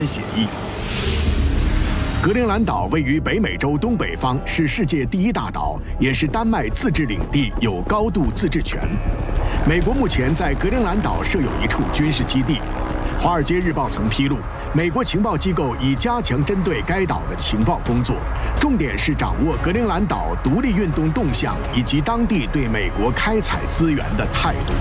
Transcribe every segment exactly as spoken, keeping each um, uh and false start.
协议。格陵兰岛位于北美洲东北方，是世界第一大岛，也是丹麦自治领地，有高度自治权。美国目前在格陵兰岛设有一处军事基地。《华尔街日报》曾披露，美国情报机构已加强针对该岛的情报工作，重点是掌握格陵兰岛独立运动动向以及当地对美国开采资源的态度。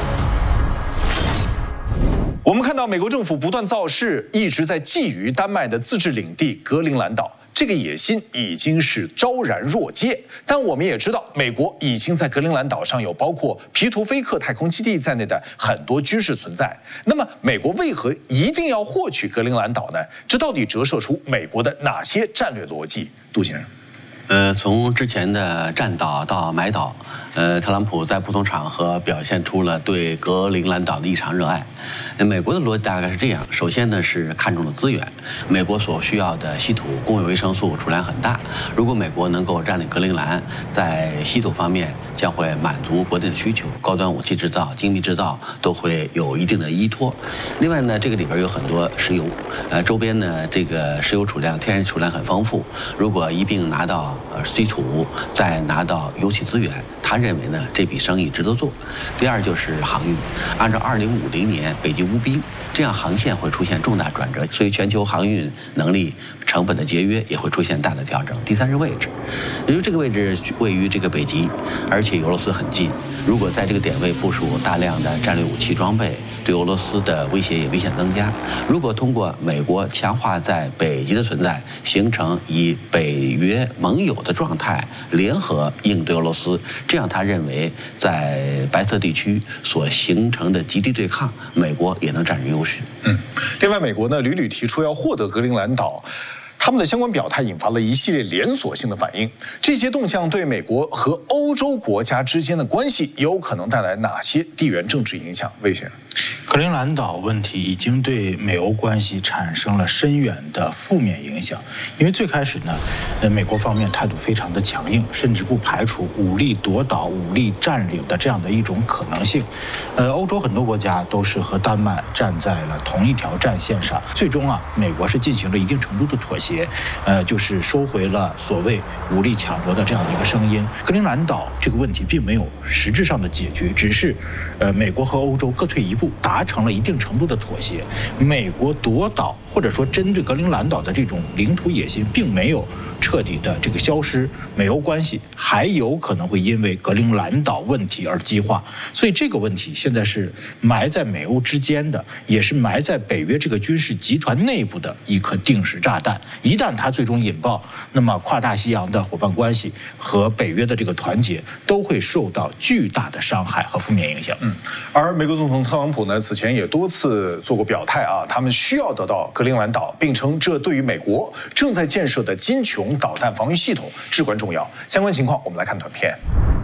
我们看到美国政府不断造势，一直在觊觎丹麦的自治领地格陵兰岛，这个野心已经是昭然若揭。但我们也知道，美国已经在格陵兰岛上有包括皮图菲克太空基地在内的很多军事存在。那么，美国为何一定要获取格陵兰岛呢？这到底折射出美国的哪些战略逻辑？杜先生。 呃，从之前的占岛到买岛，呃，特朗普在不同场合表现出了对格陵兰岛的异常热爱。美国的逻辑大概是这样：首先呢是看中了资源，美国所需要的稀土、工业维生素储量很大。如果美国能够占领格陵兰，在稀土方面将会满足国内的需求，高端武器制造、精密制造都会有一定的依托。另外呢，这个里边有很多石油，呃，周边呢这个石油储量、天然储量很丰富。如果一并拿到呃稀土，再拿到油气资源，他认为呢这笔生意值得做。第二就是航运，按照二零五零年北极无冰，这样航线会出现重大转折，所以全球航运能力成本的节约也会出现大的调整。第三是位置，由于这个位置位于这个北极，而且与俄罗斯很近，如果在这个点位部署大量的战略武器装备，对俄罗斯的威胁也明显增加。如果通过美国强化在北极的存在，形成以北约盟友的状态，联合应对俄罗斯，这样他认为在白色地区所形成的极地对抗，美国也能占据优势。 嗯，另外，美国呢屡屡提出要获得格陵兰岛。他们的相关表态引发了一系列连锁性的反应，这些动向对美国和欧洲国家之间的关系有可能带来哪些地缘政治影响？魏先生， 格陵兰岛问题已经对美欧关系产生了深远的负面影响，因为最开始呢，呃，美国方面态度非常的强硬，甚至不排除武力夺岛、武力占领的这样的一种可能性。呃，欧洲很多国家都是和丹麦站在了同一条战线上，最终啊，美国是进行了一定程度的妥协。呃，就是收回了所谓武力抢夺的这样的一个声音。格陵兰岛这个问题并没有实质上的解决，只是，呃，美国和欧洲各退一步，达成了一定程度的妥协。美国夺岛或者说针对格陵兰岛的这种领土野心，并没有彻底的这个消失，美欧关系还有可能会因为格陵兰岛问题而激化。所以这个问题现在是埋在美欧之间的，也是埋在北约这个军事集团内部的一颗定时炸弹。一旦它最终引爆，那么跨大西洋的伙伴关系和北约的这个团结都会受到巨大的伤害和负面影响。 嗯，而美国总统特朗普呢，此前也多次做过表态啊，他们需要得到格陵兰岛，并称这对于美国正在建设的金琼导弹防御系统至关重要。相关情况，我们来看短片。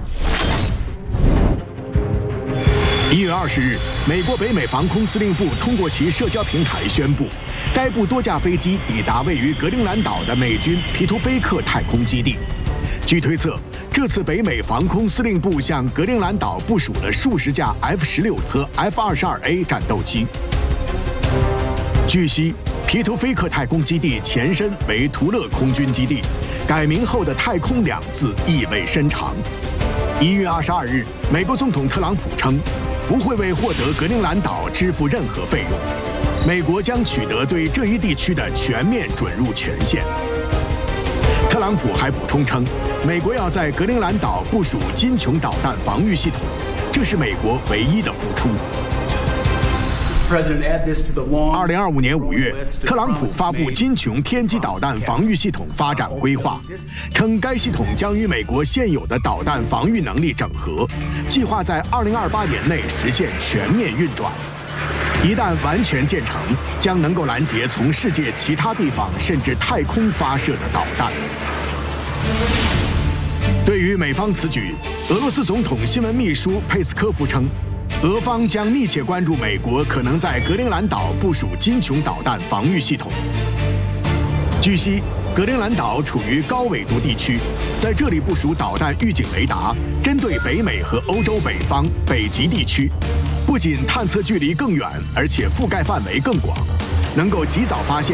一月二十日，美国北美防空司令部通过其社交平台宣布，该部多架飞机抵达位于格陵兰岛的美军皮图菲克太空基地。据推测，这次北美防空司令部向格陵兰岛部署了数十架 F 十六 和 F 二十二 A 战斗机。据悉，皮图菲克太空基地前身为图勒空军基地，改名后的“太空”两字意味深长。一月二十二日，美国总统特朗普称，不会为获得格陵兰岛支付任何费用，美国将取得对这一地区的全面准入权限。特朗普还补充称，美国要在格陵兰岛部署金琼导弹防御系统，这是美国唯一的付出。二零二五年五月，特朗普发布金琼天基导弹防御系统发展规划，称该系统将与美国现有的导弹防御能力整合，计划在二零二八年内实现全面运转。一旦完全建成，将能够拦截从世界其他地方甚至太空发射的导弹。对于美方此举，俄罗斯总统新闻秘书佩斯科夫称，俄方将密切关注美国可能在格陵兰岛部署金琼导弹防御系统。据悉，格陵兰岛处于高纬度地区，在这里部署导弹预警雷达，针对北美和欧洲北方、北极地区，不仅探测距离更远，而且覆盖范围更广。 能够及早发现